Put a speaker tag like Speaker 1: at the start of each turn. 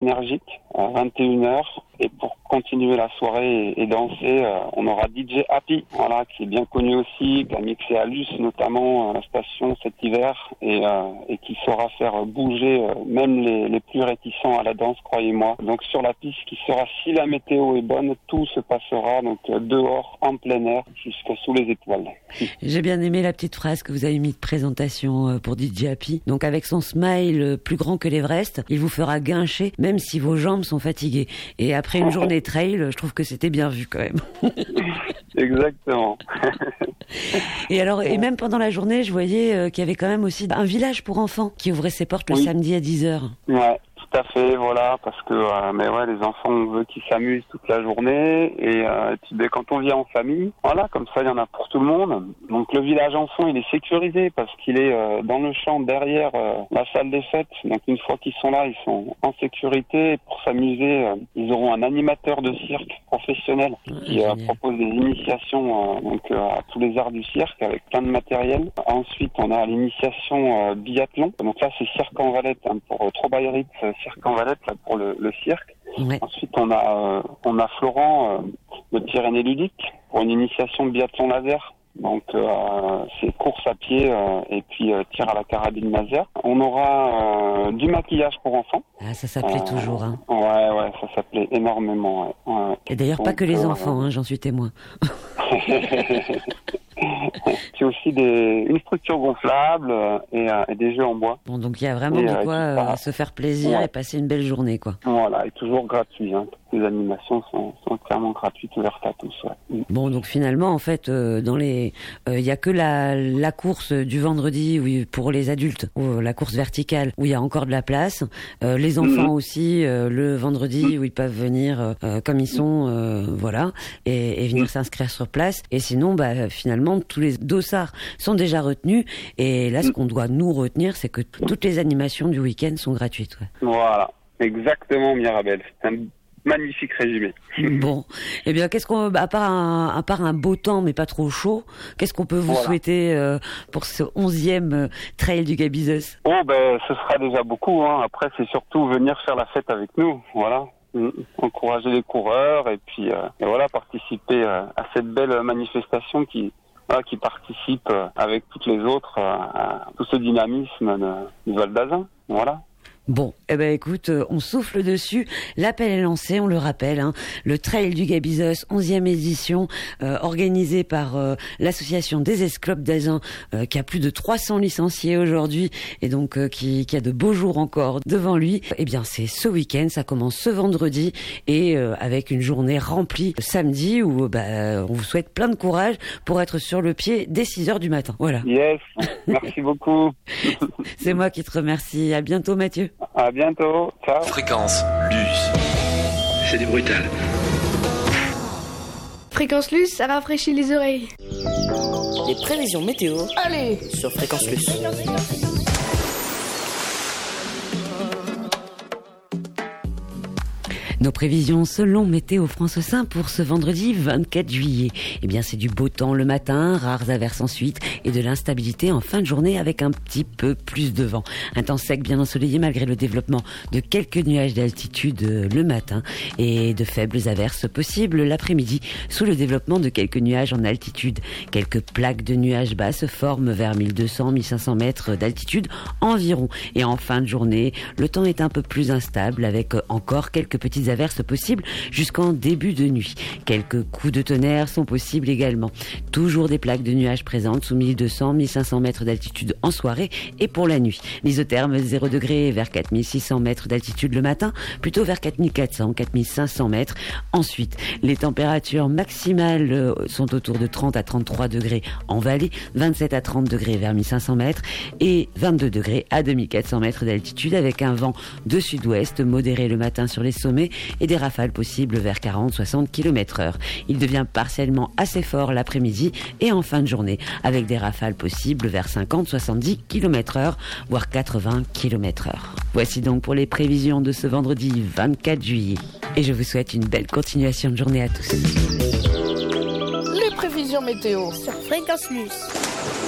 Speaker 1: énergique à 21h. Et pour continuer la soirée et danser, on aura DJ Happy, voilà, qui est bien connu aussi, qui a mixé à Luce notamment à la station cet hiver et qui saura faire bouger même les plus réticents à la danse, croyez-moi. Donc sur la piste qui sera, si la météo est bonne, tout se passera donc dehors, en plein air, jusqu'à sous les étoiles.
Speaker 2: J'ai bien aimé la petite phrase que vous avez mis de présentation pour DJ Happy. Donc avec son smile plus grand que l'Everest, il vous fera guincher même si vos jambes sont fatiguées. Et après une journée trail, je trouve que c'était bien vu quand même.
Speaker 1: Exactement.
Speaker 2: Et alors, et même pendant la journée, je voyais qu'il y avait quand même aussi un village pour enfants qui ouvrait ses portes le samedi à 10h.
Speaker 1: Ouais. Tout à fait, voilà, parce que mais ouais, les enfants, on veut qu'ils s'amusent toute la journée et puis quand on vient en famille, voilà, comme ça il y en a pour tout le monde. Donc le village enfant, il est sécurisé parce qu'il est dans le champ derrière la salle des fêtes. Donc une fois qu'ils sont là, ils sont en sécurité. Et pour s'amuser, ils auront un animateur de cirque professionnel qui propose des initiations à tous les arts du cirque avec plein de matériel. Ensuite, on a l'initiation biathlon. Donc là, c'est cirque en Valette pour Trobaillerie. Cirque en Valette là, pour le cirque. Ouais. Ensuite, on a Florent de Pyrénées ludique pour une initiation de biathlon laser. Donc, c'est course à pied et puis tir à la carabine laser. On aura du maquillage pour enfants.
Speaker 2: Ah, ça s'appelait toujours. Hein.
Speaker 1: Ouais, ça s'appelait énormément. Ouais.
Speaker 2: Et d'ailleurs, pas que les enfants, j'en suis témoin.
Speaker 1: Puis aussi une structure gonflable et des jeux en bois.
Speaker 2: Bon, donc il y a vraiment de quoi se faire plaisir et passer une belle journée, quoi.
Speaker 1: Voilà, et toujours gratuit. Toutes les animations sont clairement gratuites, ouvertes à tous. Ouais.
Speaker 2: Bon, donc finalement, en fait, il y a que la course du vendredi, pour les adultes, ou la course verticale, où il y a encore de la place. Les enfants aussi, le vendredi, où ils peuvent venir comme ils sont, voilà, et venir s'inscrire sur place. Et sinon, finalement, tous les dossards sont déjà retenus. Et là, ce qu'on doit nous retenir, c'est que toutes les animations du week-end sont gratuites. Ouais.
Speaker 1: Voilà, exactement, Mirabel. C'est un magnifique résumé.
Speaker 2: Bon, eh bien, qu'est-ce qu'on, à part un beau temps, mais pas trop chaud, qu'est-ce qu'on peut vous souhaiter pour ce 11e trail du Gabizos ?
Speaker 1: Ce sera déjà beaucoup. Après, c'est surtout venir faire la fête avec nous. Voilà. Encourager les coureurs et puis voilà, participer à cette belle manifestation qui participe avec toutes les autres à tout ce dynamisme du Val d'Azun. Voilà.
Speaker 2: Bon, écoute, on souffle dessus. L'appel est lancé, on le rappelle. Le Trail du Gabizos, 11e édition, organisé par l'association des Esclopes d'Azun, qui a plus de 300 licenciés aujourd'hui et donc qui a de beaux jours encore devant lui. Eh bien, c'est ce week-end, ça commence ce vendredi et avec une journée remplie samedi où on vous souhaite plein de courage pour être sur le pied dès 6h du matin. Voilà.
Speaker 1: Yes, merci beaucoup.
Speaker 2: C'est moi qui te remercie. À bientôt, Mathieu.
Speaker 1: À bientôt, ciao.
Speaker 3: Fréquence Luce. C'est du brutal.
Speaker 4: Fréquence Luce, ça rafraîchit les oreilles.
Speaker 5: Les prévisions météo.
Speaker 4: Allez,
Speaker 5: sur Fréquence Luce.
Speaker 2: Nos prévisions selon Météo France 5 pour ce vendredi 24 juillet. Eh bien, c'est du beau temps le matin, rares averses ensuite et de l'instabilité en fin de journée avec un petit peu plus de vent. Un temps sec bien ensoleillé malgré le développement de quelques nuages d'altitude le matin et de faibles averses possibles l'après-midi sous le développement de quelques nuages en altitude. Quelques plaques de nuages bas se forment vers 1200-1500 mètres d'altitude environ. Et en fin de journée, le temps est un peu plus instable avec encore quelques petites averses possibles jusqu'en début de nuit. Quelques coups de tonnerre sont possibles également. Toujours des plaques de nuages présentes sous 1200-1500 mètres d'altitude en soirée et pour la nuit. L'isotherme 0 degré vers 4600 mètres d'altitude le matin, plutôt vers 4400-4500 mètres. Ensuite, les températures maximales sont autour de 30 à 33 degrés en vallée, 27 à 30 degrés vers 1500 mètres et 22 degrés à 2400 mètres d'altitude avec un vent de sud-ouest modéré le matin sur les sommets et des rafales possibles vers 40-60 km/h. Il devient partiellement assez fort l'après-midi et en fin de journée avec des rafales possibles vers 50-70 km/h, voire 80 km/h. Voici donc pour les prévisions de ce vendredi 24 juillet. Et je vous souhaite une belle continuation de journée à tous.
Speaker 4: les prévisions météo
Speaker 5: sur Fréquence Luce.